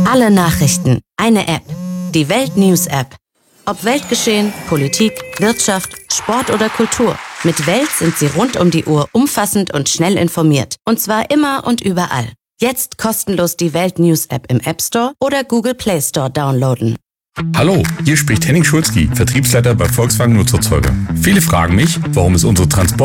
Alle Nachrichten, eine App. Die Welt News App. Ob Weltgeschehen, Politik, Wirtschaft, Sport oder Kultur. Mit Welt sind Sie rund um die Uhr umfassend und schnell informiert. Und zwar immer und überall. Jetzt kostenlos die Welt News App im App Store oder Google Play Store downloaden. Hallo, hier spricht Henning Schulzki, Vertriebsleiter bei Volkswagen Nutzerzeuger. Viele fragen mich, warum es unsere